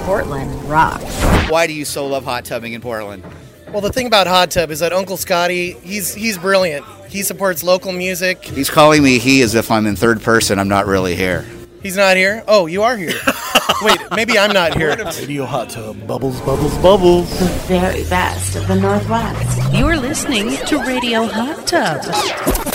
Portland rocks. Why do you so love hot tubbing in Portland? Well, the thing about Hot Tub is that Uncle Scotty, he's brilliant. He supports local music. He's calling me he as if I'm in third person. I'm not really here. He's not here? Oh, you are here. Wait, maybe I'm not here. Radio Hot Tub. Bubbles, bubbles, bubbles. The very best of the Northwest. You're listening to Radio Hot Tub.